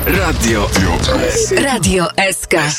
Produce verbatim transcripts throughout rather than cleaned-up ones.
Radio S. Radio S K.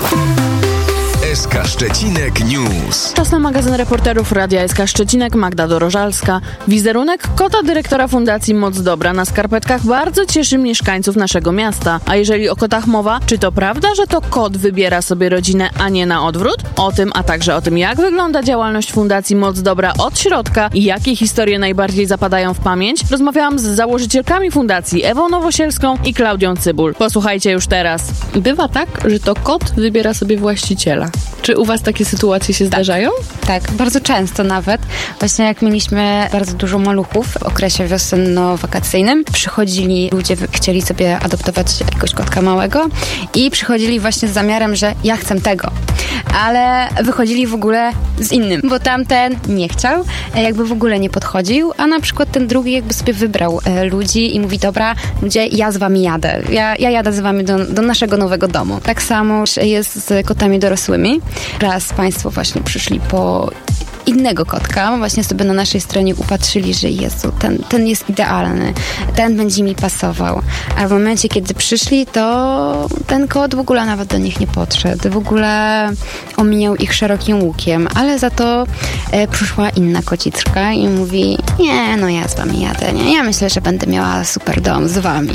S K Szczecinek News. Czas na magazyn reporterów Radia S K Szczecinek. Magda Dorożalska. Wizerunek kota dyrektora Fundacji Moc Dobra na skarpetkach bardzo cieszy mieszkańców naszego miasta. A jeżeli o kotach mowa, czy to prawda, że to kot wybiera sobie rodzinę, a nie na odwrót? O tym, a także o tym, jak wygląda działalność Fundacji Moc Dobra od środka i jakie historie najbardziej zapadają w pamięć, rozmawiałam z założycielkami fundacji Ewą Nowosielską i Klaudią Cybul. Posłuchajcie już teraz. Bywa tak, że to kot wybiera sobie właściciela. Czy u was takie sytuacje się zdarzają? Tak, bardzo często nawet. Właśnie jak mieliśmy bardzo dużo maluchów w okresie wiosenno-wakacyjnym, przychodzili ludzie, chcieli sobie adoptować jakiegoś kotka małego i przychodzili właśnie z zamiarem, że ja chcę tego. Ale wychodzili w ogóle z innym, bo tamten nie chciał, jakby w ogóle nie podchodził, a na przykład ten drugi jakby sobie wybrał e, ludzi i mówi, dobra, ludzie, ja z wami jadę. Ja, ja jadę z wami do, do naszego nowego domu. Tak samo jest z kotami dorosłymi. Raz państwo właśnie przyszli po innego kotka, właśnie sobie na naszej stronie upatrzyli, że Jezu, ten, ten jest idealny, ten będzie mi pasował. A w momencie, kiedy przyszli, to ten kot w ogóle nawet do nich nie podszedł. W ogóle ominął ich szerokim łukiem, ale za to e, przyszła inna kociczka i mówi, nie, no ja z wami jadę, nie? Ja myślę, że będę miała super dom z wami.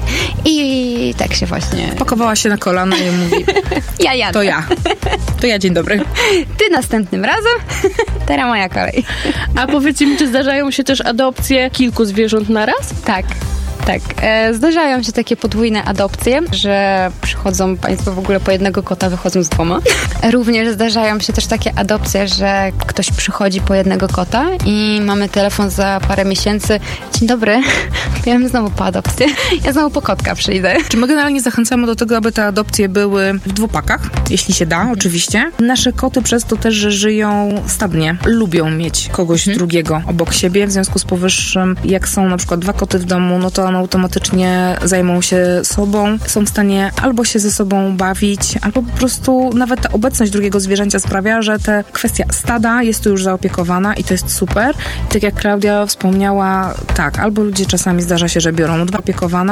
I tak się właśnie... Pakowała się na kolana i mówi, ja jadę. To ja. To ja, dzień dobry. Ty następnym razem, teraz moja kolej. A powiedzcie mi, czy zdarzają się też adopcje kilku zwierząt na raz? Tak. Tak, e, zdarzają się takie podwójne adopcje, że przychodzą państwo w ogóle po jednego kota, wychodzą z dwoma. Również zdarzają się też takie adopcje, że ktoś przychodzi po jednego kota i mamy telefon za parę miesięcy. Dzień dobry, miałem znowu po adopcję. Ja znowu po kotka przyjdę. Czy my generalnie zachęcamy do tego, aby te adopcje były w dwupakach? Jeśli się da, oczywiście. Nasze koty przez to też, że żyją stadnie, lubią mieć kogoś hmm. drugiego obok siebie. W związku z powyższym, jak są na przykład dwa koty w domu, no to automatycznie zajmą się sobą, są w stanie albo się ze sobą bawić, albo po prostu nawet ta obecność drugiego zwierzęcia sprawia, że ta kwestia stada jest tu już zaopiekowana i to jest super. I tak jak Klaudia wspomniała, tak, albo ludzie czasami zdarza się, że biorą dwa opiekowana,